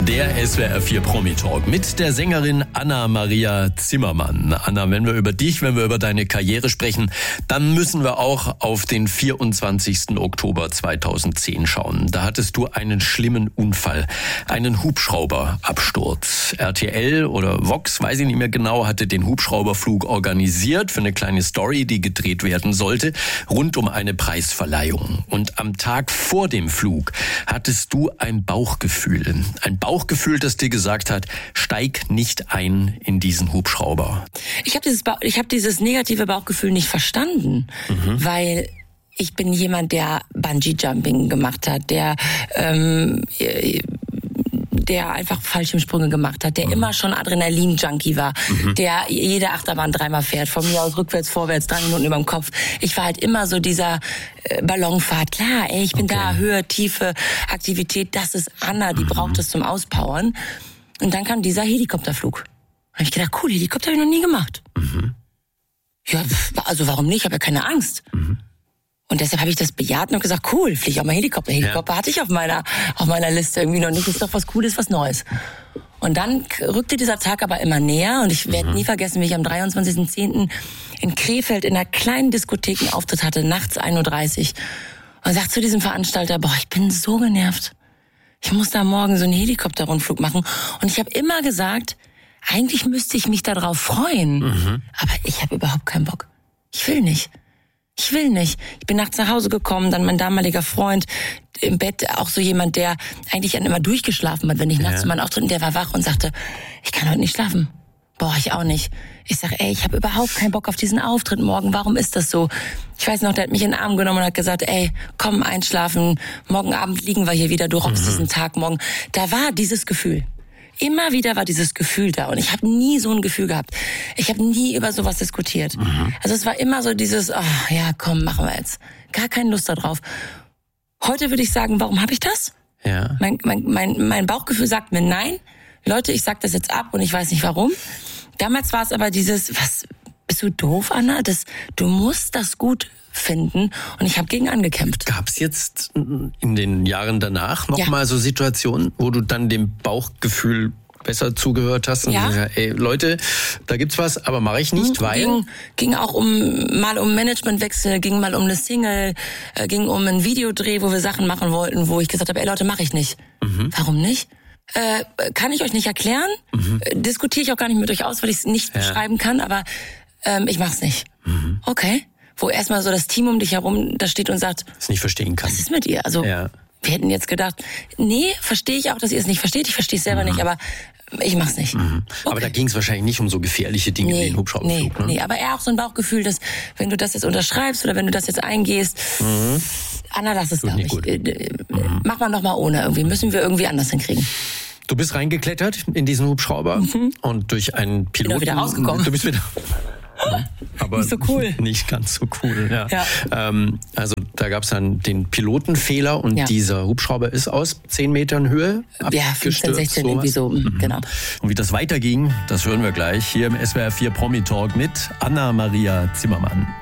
Der SWR 4 Promi Talk mit der Sängerin Anna-Maria Zimmermann. Anna, wenn wir über deine Karriere sprechen, dann müssen wir auch auf den 24. Oktober 2010 schauen. Da hattest du einen schlimmen Unfall, einen Hubschrauberabsturz. RTL oder Vox, weiß ich nicht mehr genau, hatte den Hubschrauberflug organisiert für eine kleine Story, die gedreht werden sollte, rund um eine Preisverleihung. Und am Tag vor dem Flug hattest du ein Bauchgefühl. Ein Bauchgefühl, das dir gesagt hat, steig nicht ein in diesen Hubschrauber. Ich habe dieses negative Bauchgefühl nicht verstanden, weil ich bin jemand, der Bungee-Jumping gemacht hat, der einfach Fallschirmsprünge gemacht hat, der immer schon Adrenalin-Junkie war, der jede Achterbahn 3-mal fährt, von mir aus rückwärts, vorwärts, 3 Minuten überm Kopf. Ich war halt immer so dieser Ballonfahrt. Klar, ich bin da, Höhe, Tiefe, Aktivität, das ist Anna, die braucht das zum Auspowern. Und dann kam dieser Helikopterflug. Da habe ich gedacht, cool, Helikopter habe ich noch nie gemacht. Ja, also warum nicht? Ich habe ja keine Angst. Und deshalb habe ich das bejaht und habe gesagt, cool, fliege ich auch mal Helikopter. Helikopter hatte ich auf meiner Liste irgendwie noch nicht. Ist doch was Cooles, was Neues. Und dann rückte dieser Tag aber immer näher und ich werde nie vergessen, wie ich am 23.10. in Krefeld in einer kleinen Diskothek einen Auftritt hatte, nachts 1.30 Uhr. Und sagte zu diesem Veranstalter, ich bin so genervt. Ich muss da morgen so einen Helikopterrundflug machen. Und ich habe immer gesagt, eigentlich müsste ich mich darauf freuen. Aber ich habe überhaupt keinen Bock. Ich will nicht. Ich bin nachts nach Hause gekommen, dann mein damaliger Freund im Bett, auch so jemand, der eigentlich immer durchgeschlafen hat, wenn ich nachts meinen Auftritt, und der war wach und sagte, ich kann heute nicht schlafen. Ich auch nicht. Ich sag, ich habe überhaupt keinen Bock auf diesen Auftritt morgen, warum ist das so? Ich weiß noch, der hat mich in den Arm genommen und hat gesagt, komm, einschlafen, morgen Abend liegen wir hier wieder, du rockst diesen Tag morgen. Da war dieses Gefühl. Immer wieder war dieses Gefühl da und ich habe nie so ein Gefühl gehabt. Ich habe nie über sowas diskutiert. Also es war immer so dieses, komm, machen wir jetzt. Gar keine Lust darauf. Heute würde ich sagen, warum habe ich das? Ja. Mein Bauchgefühl sagt mir nein. Leute, ich sag das jetzt ab und ich weiß nicht warum. Damals war es aber dieses, was, bist du doof, Anna? Du musst das gut finden und ich habe gegen angekämpft. Gab es jetzt in den Jahren danach nochmal so Situationen, wo du dann dem Bauchgefühl besser zugehört hast und gesagt, Leute, da gibt's was, aber mache ich nicht, weil... Ging auch mal um Managementwechsel, ging mal um eine Single, ging um einen Videodreh, wo wir Sachen machen wollten, wo ich gesagt habe, Leute, mache ich nicht. Warum nicht? Kann ich euch nicht erklären, diskutiere ich auch gar nicht mit euch aus, weil ich es nicht beschreiben kann, aber ich mach's nicht. Okay. Wo erstmal so das Team um dich herum da steht und sagt, es nicht verstehen kann. Was ist mit ihr? Also wir hätten jetzt gedacht, nee, verstehe ich auch, dass ihr es nicht versteht. Ich verstehe es selber nicht, aber ich mach's nicht. Okay. Aber da ging es wahrscheinlich nicht um so gefährliche Dinge wie den Hubschrauberflug. Nee, aber eher auch so ein Bauchgefühl, dass wenn du das jetzt unterschreibst oder wenn du das jetzt eingehst, Anna, lass es, glaube ich. Mach mal noch mal ohne irgendwie. Müssen wir irgendwie anders hinkriegen. Du bist reingeklettert in diesen Hubschrauber und durch einen Piloten... Bin wieder rausgekommen. Du bist wieder... Aber nicht so cool. Nicht ganz so cool, also da gab es dann den Pilotenfehler und dieser Hubschrauber ist aus 10 Metern Höhe abgestürzt. 15, 16 irgendwie so, genau. Und wie das weiterging, das hören wir gleich hier im SWR 4 Promi Talk mit Anna-Maria Zimmermann.